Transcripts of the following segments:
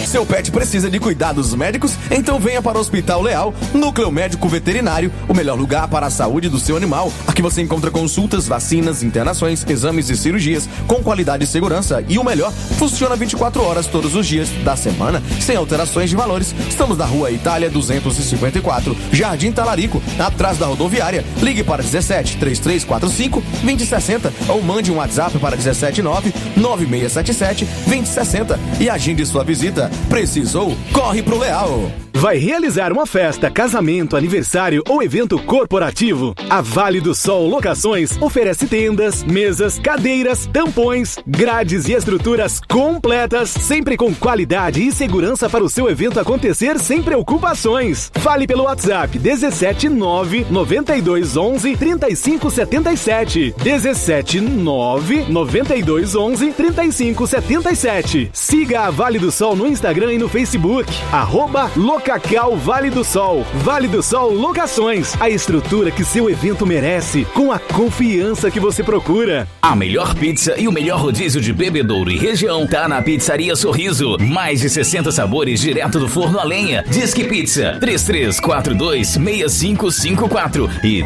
Seu pet precisa de cuidados médicos? Então venha para o Hospital Leal, Núcleo Médico Veterinário, o melhor lugar para a saúde do seu animal. Aqui você encontra consultas, vacinas, internações, exames e cirurgias com qualidade e segurança. E o melhor, funciona 24 horas todos os dias da semana, sem alterações de valores. Estamos na Rua Itália 254, Jardim Talarico, atrás da rodoviária. Ligue para 17 3345 2060 ou mande um WhatsApp para 179 9677 2060 e agende sua visita. Precisou? Corre pro Leal. Vai realizar uma festa, casamento, aniversário ou evento corporativo? A Vale do Sol Locações oferece tendas, mesas, cadeiras, tampões, grades e estruturas completas, sempre com qualidade e segurança para o seu evento acontecer sem preocupações. Fale pelo WhatsApp 179 9211 3577. 179 9211 3577. Siga a Vale do Sol no Instagram e no Facebook. @Locacal Vale do Sol. Vale do Sol Locações. A estrutura que seu evento merece, com a confiança que você procura. A melhor pizza e o melhor rodízio de Bebedouro e região tá na Pizzaria Sorriso. Mais de 60 sabores direto do forno a lenha. Disque Pizza 3342-6554 e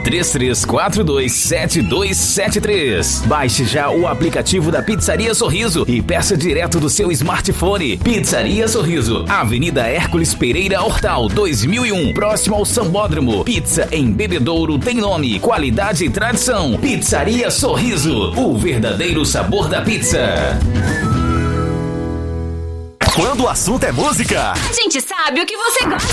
3342-7273. Baixe já o aplicativo da Pizzaria Sorriso e peça direto do seu smartphone. Pizzaria Sorriso, Avenida Hércules Pereira Hortal 2001, próximo ao Sambódromo. Pizza em Bebedouro tem nome, qualidade e tradição. Pizzaria Sorriso, o verdadeiro sabor da pizza. Quando o assunto é música, a gente sabe o que você gosta.